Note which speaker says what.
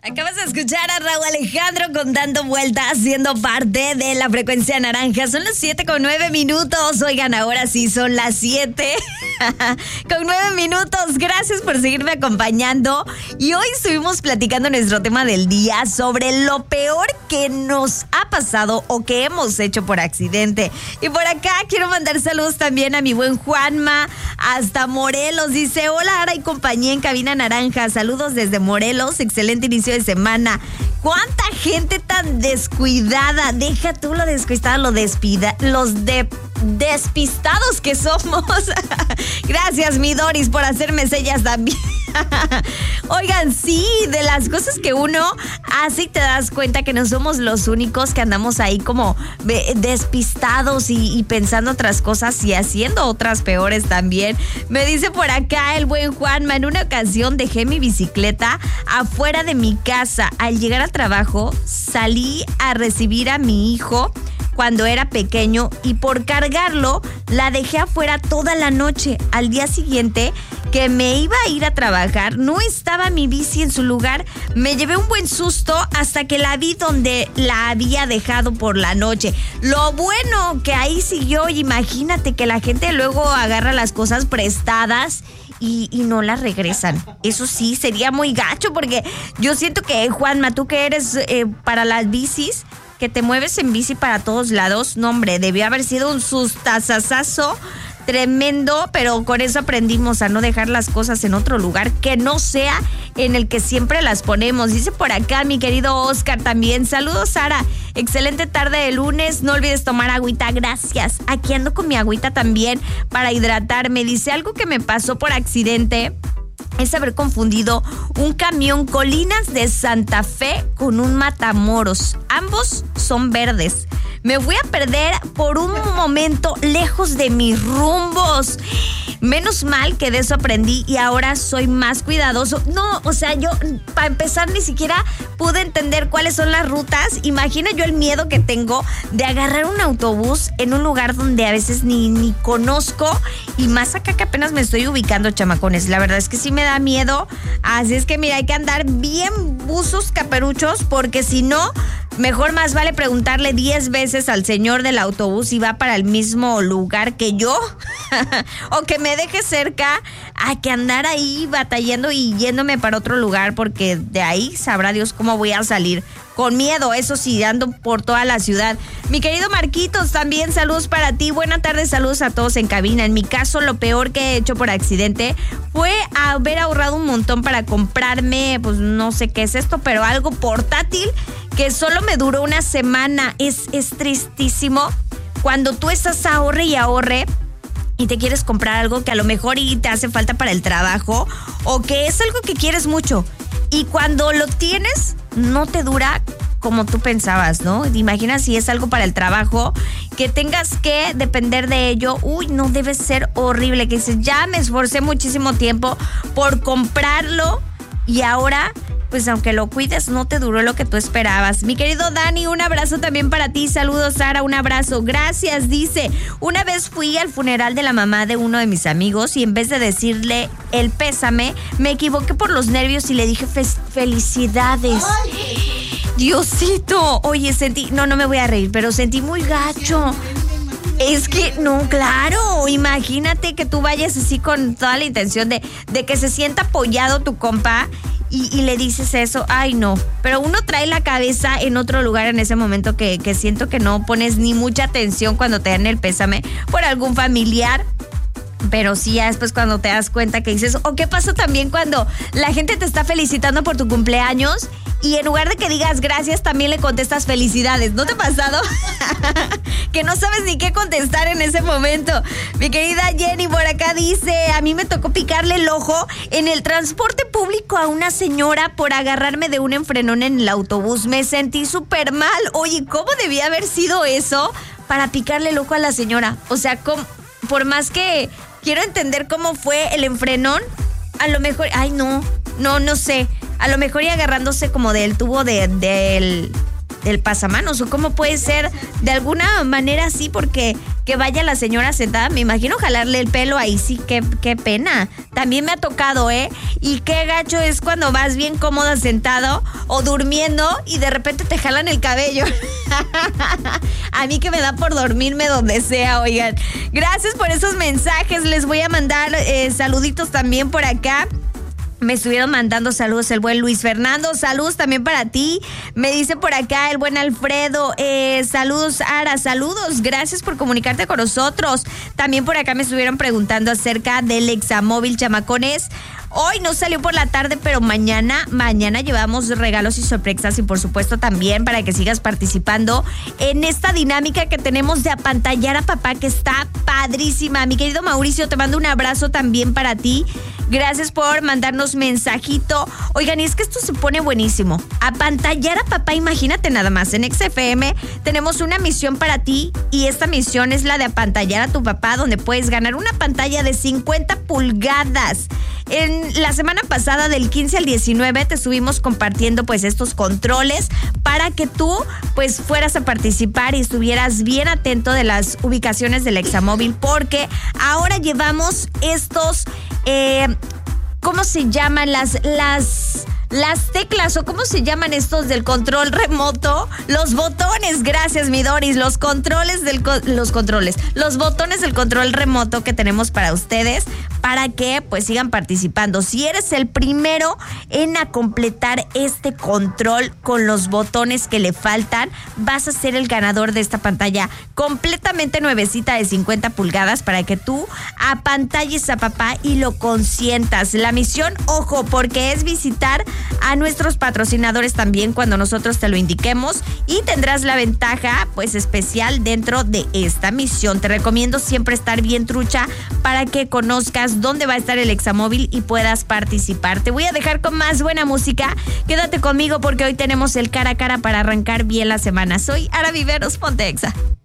Speaker 1: Acabas de escuchar a Raúl Alejandro con Dando Vueltas, siendo parte de la frecuencia naranja. Son las 7:09. Oigan, ahora sí son las 7:09. Gracias por seguirme acompañando. Y hoy estuvimos platicando nuestro tema del día sobre lo peor que nos ha pasado o que hemos hecho por accidente. Y por acá quiero mandar saludos también a mi buen Juanma, hasta Morelos. Dice, hola Ara y compañía en Cabina Naranja. Saludos desde Morelos. Excelente inicio de semana. ¿Cuánta gente tan descuidada? Deja tú lo descuidado, despistados que somos. Gracias, mi Doris, por hacerme sellas también. Oigan, sí, de las cosas que uno hace y te das cuenta que no somos los únicos que andamos ahí como despistados y pensando otras cosas y haciendo otras peores también. Me dice por acá el buen Juanma, en una ocasión dejé mi bicicleta afuera de mi casa. Al llegar al trabajo salí a recibir a mi hijo cuando era pequeño y por cargarlo la dejé afuera toda la noche. Al día siguiente que me iba a ir a trabajar, no estaba mi bici en su lugar. Me llevé un buen susto hasta que la vi donde la había dejado por la noche. Lo bueno que ahí siguió. Imagínate que la gente luego agarra las cosas prestadas y no las regresan. Eso sí, sería muy gacho porque yo siento que, Juanma, tú que eres para las bicis, que te mueves en bici para todos lados, no hombre, debió haber sido un sustazazazo tremendo, pero con eso aprendimos a no dejar las cosas en otro lugar que no sea en el que siempre las ponemos. Dice por acá mi querido Oscar también, saludos Sara, excelente tarde de lunes, no olvides tomar agüita, gracias. Aquí ando con mi agüita también para hidratarme. Dice, algo que me pasó por accidente es haber confundido un camión Colinas de Santa Fe con un Matamoros. Ambos son verdes. Me voy a perder por un momento lejos de mis rumbos. Menos mal que de eso aprendí y ahora soy más cuidadoso. No, o sea, yo para empezar ni siquiera pude entender cuáles son las rutas. Imagina yo el miedo que tengo de agarrar un autobús en un lugar donde a veces ni conozco, y más acá que apenas me estoy ubicando, chamacones. La verdad es que sí me da miedo. Así es que mira, hay que andar bien buzos caperuchos, porque si no, mejor más vale preguntarle 10 veces al señor del autobús si va para el mismo lugar que yo o que me deje cerca, a que andar ahí batallando y yéndome para otro lugar, porque de ahí sabrá Dios cómo voy a salir. Con miedo, eso sí, ando por toda la ciudad. Mi querido Marquitos, también saludos para ti. Buenas tardes, saludos a todos en cabina. En mi caso, lo peor que he hecho por accidente fue haber ahorrado un montón para comprarme, pues no sé qué es esto, pero algo portátil que solo me duró una semana. Es tristísimo cuando tú estás ahorre y ahorre y te quieres comprar algo que a lo mejor y te hace falta para el trabajo, o que es algo que quieres mucho, y cuando lo tienes no te dura como tú pensabas, ¿no? Imagina si es algo para el trabajo, que tengas que depender de ello. Uy, no, debe ser horrible, que dices, ya me esforcé muchísimo tiempo por comprarlo y ahora, pues aunque lo cuides, no te duró lo que tú esperabas. Mi querido Dani, un abrazo también para ti. Saludos, Sara, un abrazo. Gracias, dice. Una vez fui al funeral de la mamá de uno de mis amigos y en vez de decirle el pésame, me equivoqué por los nervios y le dije felicidades. Diosito. Oye, no me voy a reír, pero sentí muy gacho. Es que, no, claro, imagínate que tú vayas así con toda la intención de que se sienta apoyado tu compa y le dices eso. Ay, no, pero uno trae la cabeza en otro lugar en ese momento que siento que no pones ni mucha atención cuando te dan el pésame por algún familiar. Pero sí, ya después cuando te das cuenta que dices, o qué pasa también cuando la gente te está felicitando por tu cumpleaños y en lugar de que digas gracias, también le contestas felicidades. ¿No te ha pasado? Que no sabes ni qué contestar en ese momento. Mi querida Jenny por acá dice, a mí me tocó picarle el ojo en el transporte público a una señora por agarrarme de un enfrenón en el autobús. Me sentí súper mal. Oye, ¿cómo debía haber sido eso para picarle el ojo a la señora? O sea, por más que quiero entender cómo fue el enfrenón, a lo mejor, ay no sé, a lo mejor y agarrándose como del tubo del del pasamanos, o cómo puede ser de alguna manera así, porque que vaya la señora sentada, me imagino jalarle el pelo, ahí sí, qué pena. También me ha tocado, y qué gacho es cuando vas bien cómoda sentado o durmiendo y de repente te jalan el cabello. A mí que me da por dormirme donde sea, oigan. Gracias por esos mensajes, les voy a mandar saluditos también por acá. Me estuvieron mandando saludos el buen Luis Fernando, saludos también para ti. Me dice por acá el buen Alfredo, saludos Ara, saludos, gracias por comunicarte con nosotros. También por acá me estuvieron preguntando acerca del Examóvil, chamacones. Hoy no salió por la tarde, pero mañana llevamos regalos y sorpresas, y por supuesto también para que sigas participando en esta dinámica que tenemos de apantallar a papá, que está padrísima. Mi querido Mauricio, te mando un abrazo también para ti. Gracias por mandarnos mensajito. Oigan, y es que esto se pone buenísimo. Apantallar a papá, imagínate nada más. En XFM tenemos una misión para ti, y esta misión es la de apantallar a tu papá, donde puedes ganar una pantalla de 50 pulgadas. En la semana pasada, del 15 al 19, te estuvimos compartiendo pues estos controles para que tú pues fueras a participar y estuvieras bien atento de las ubicaciones del Examóvil, porque ahora llevamos estos, ¿cómo se llaman? Las teclas, o cómo se llaman estos del control remoto, los botones, gracias mi Doris, los botones del control remoto que tenemos para ustedes, para que pues sigan participando. Si eres el primero en completar este control con los botones que le faltan, vas a ser el ganador de esta pantalla completamente nuevecita de 50 pulgadas para que tú apantalles a papá y lo consientas. La misión, ojo, porque es visitar a nuestros patrocinadores también cuando nosotros te lo indiquemos, y tendrás la ventaja pues especial dentro de esta misión. Te recomiendo siempre estar bien trucha para que conozcas dónde va a estar el Examóvil y puedas participar. Te voy a dejar con más buena música. Quédate conmigo porque hoy tenemos el cara a cara para arrancar bien la semana. Soy Ara Viveros, ponte Exa.